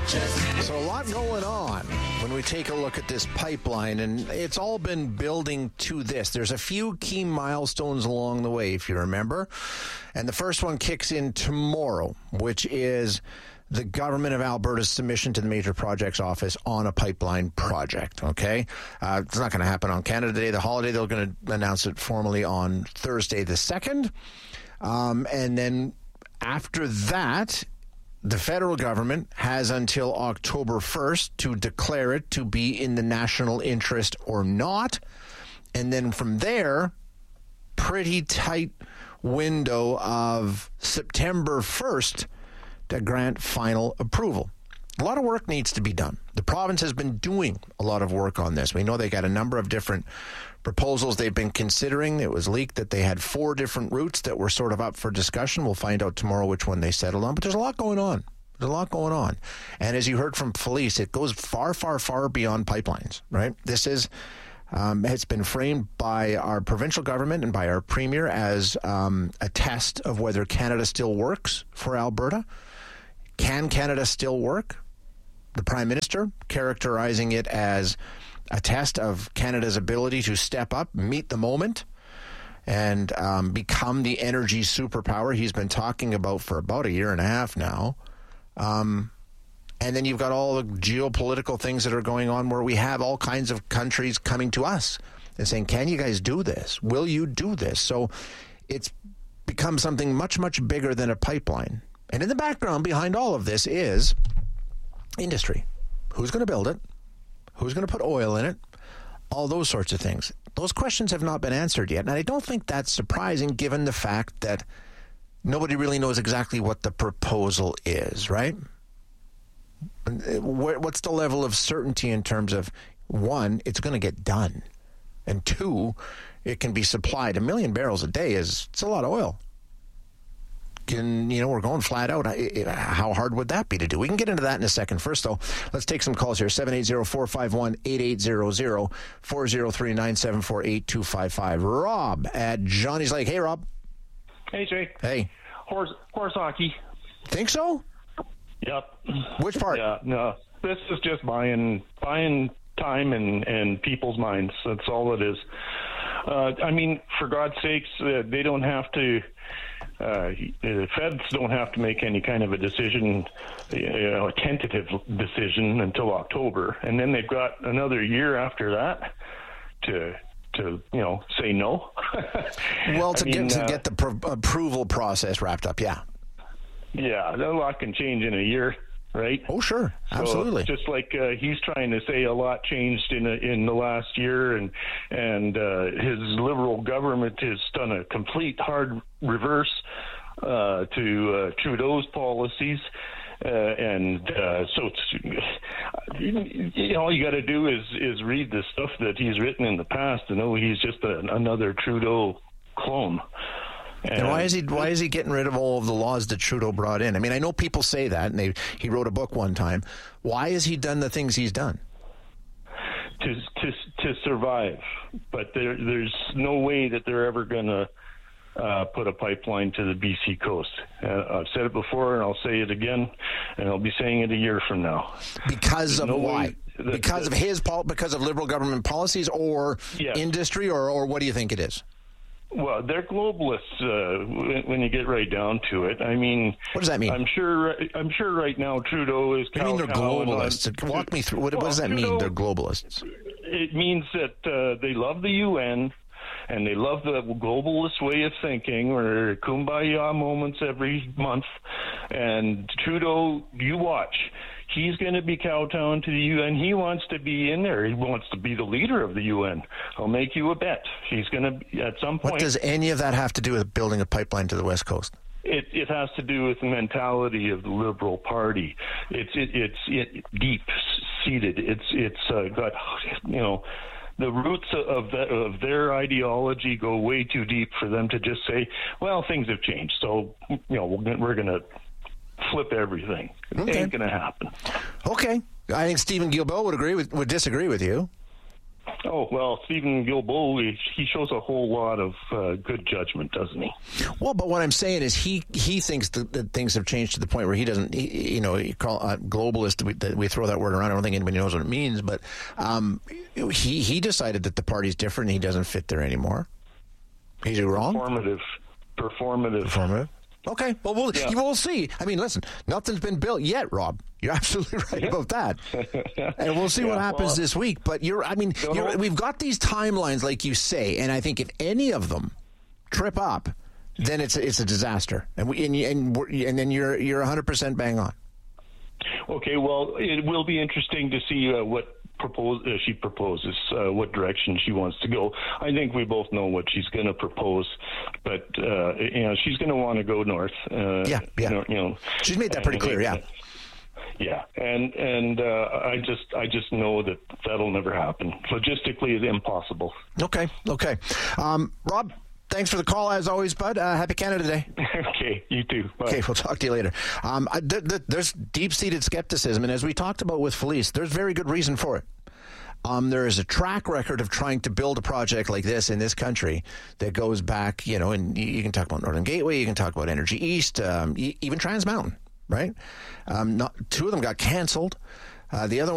So a lot going on when we take a look at this pipeline, and it's all been building to this. There's a few key milestones along the way, if you remember. And the first one kicks in tomorrow, which is the government of Alberta's submission to the Major Projects Office on a pipeline project, okay? It's not going to happen on Canada Day, the holiday. They're going to announce it formally on Thursday the 2nd. And then after that, the federal government has until October 1st to declare it to be in the national interest or not. And then from there, pretty tight window of September 1st to grant final approval. A lot of work needs to be done. The province has been doing a lot of work on this. We know they got a number of different proposals they've been considering. It was leaked that they had 4 different routes that were sort of up for discussion. We'll find out tomorrow which one they settled on. But there's a lot going on. There's a lot going on. And as you heard from Felice, it goes far, far, far beyond pipelines, right? This is, it's been framed by our provincial government and by our premier as a test of whether Canada still works for Alberta. Can Canada still work? The Prime Minister characterizing it as a test of Canada's ability to step up, meet the moment, and become the energy superpower he's been talking about for about a year and a half now. And then you've got all the geopolitical things that are going on where we have all kinds of countries coming to us and saying, can you guys do this? Will you do this? So it's become something much, much bigger than a pipeline. And in the background behind all of this is industry. Who's going to build it? Who's going to put oil in it? All those sorts of things. Those questions have not been answered yet. And I don't think that's surprising given the fact that nobody really knows exactly what the proposal is, right? What's the level of certainty in terms of, 1, it's going to get done, and 2, it can be supplied. 1 million barrels a day it's a lot of oil. We're going flat out. How hard would that be to do? We can get into that in a second. First, though, let's take some calls here. 780-451-8800, 403-974-8255. Rob at Johnny's Lake. Hey, Rob. Hey, Jay. Hey. Horse hockey. Think so? Yep. Which part? Yeah, no. This is just buying time and people's minds. That's all it is. For God's sakes, they don't have to... the feds don't have to make any kind of a decision, a tentative decision until October, and then they've got another year after that to say no. Well, to get the approval process wrapped up, yeah. Yeah, a lot can change in a year, right? Oh, sure, absolutely. So just like he's trying to say, a lot changed in the last year, and his Liberal government has done a complete hard reverse to Trudeau's policies. So it's, all you got to do is read the stuff that he's written in the past to know he's just another Trudeau clone. And why is he getting rid of all of the laws that Trudeau brought in? I mean, I know people say that, and he wrote a book one time. Why has he done the things he's done? To survive, but there's no way that they're ever going to put a pipeline to the BC coast. I've said it before, and I'll say it again, and I'll be saying it a year from now. Because of why? Because of Liberal government policies, or industry, or what do you think it is? Well, they're globalists when you get right down to it. I mean, what does that mean? I'm sure right now Trudeau is. I mean, they're globalists. Walk me through. What does that mean? They're globalists. It means that they love the UN, and they love the globalist way of thinking, or kumbaya moments every month. And Trudeau, you watch. He's going to be kowtowing to the UN. He wants to be in there. He wants to be the leader of the UN. I'll make you a bet. He's going to, at some point... What does any of that have to do with building a pipeline to the West Coast? It has to do with the mentality of the Liberal Party. It's deep-seated. It's got, the roots of their ideology go way too deep for them to just say, well, things have changed, so, we're going to flip everything. It ain't going to happen. Okay. I think Stephen Guilbeault would disagree with you. Oh, well, Stephen Guilbeault, he shows a whole lot of good judgment, doesn't he? Well, but what I'm saying is he thinks that things have changed to the point where he doesn't, you call globalist, that we throw that word around. I don't think anybody knows what it means, but he decided that the party's different and he doesn't fit there anymore. Is he wrong? Performative. Okay, well, we'll see. I mean, listen, nothing's been built yet, Rob. You're absolutely right about that. And we'll see what happens this week. But we've got these timelines, like you say, and I think if any of them trip up, then it's a disaster. And then you're 100% bang on. Okay, well, it will be interesting to see what she proposes, what direction she wants to go. I think we both know what she's going to propose, but she's going to want to go north. She's made that pretty clear. Yeah. Yeah, and I just know that that'll never happen. Logistically, it's impossible. Okay. Rob, thanks for the call as always, bud. Happy Canada Day. Okay, you too. Bye. Okay, we'll talk to you later. There's deep-seated skepticism, and as we talked about with Felice, there's very good reason for it. There is a track record of trying to build a project like this in this country that goes back, and you can talk about Northern Gateway, you can talk about Energy East, even Trans Mountain, right? Two of them got canceled. The other